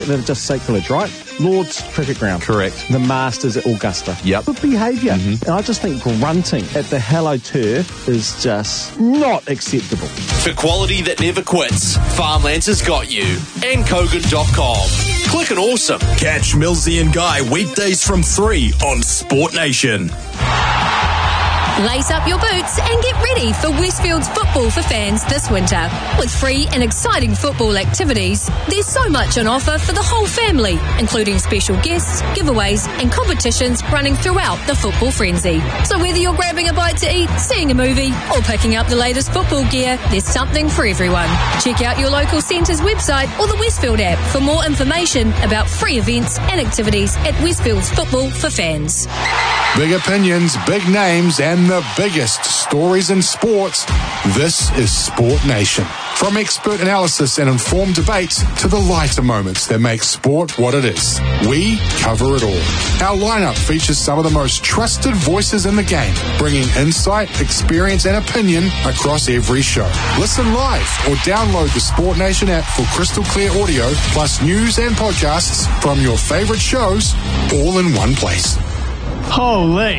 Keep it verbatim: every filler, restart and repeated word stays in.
That are just sacrilege, right? Lord's Cricket Ground. Correct. The Masters at Augusta. Yep. Good behaviour. Mm-hmm. And I just think grunting at the Hello Turf is just not acceptable. For quality that never quits, Farmlands has got you. and kogan dot com. Click and awesome. Catch Millsy and Guy weekdays from three on Sport Nation. Lace up your boots and get ready for Westfield's football for fans this winter. With free and exciting football activities, there's so much on offer for the whole family, including special guests, giveaways and competitions running throughout the football frenzy. So whether you're grabbing a bite to eat, seeing a movie or picking up the latest football gear, there's something for everyone. Check out your local centre's website or the Westfield app for more information about free events and activities at Westfield's Football for Fans. Big opinions, big names, and the biggest stories in sports. This is Sport Nation. From expert analysis and informed debates to the lighter moments that make sport what it is, we cover it all. Our lineup features some of the most trusted voices in the game, bringing insight, experience, and opinion across every show. Listen live or download the Sport Nation app for crystal clear audio, plus news and podcasts from your favorite shows, all in one place. Holy!